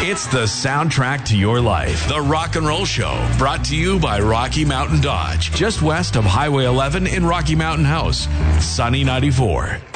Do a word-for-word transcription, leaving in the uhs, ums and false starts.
It's the soundtrack to your life. The Rock and Roll Show, brought to you by Rocky Mountain Dodge, just west of Highway eleven in Rocky Mountain House. Sunny ninety-four.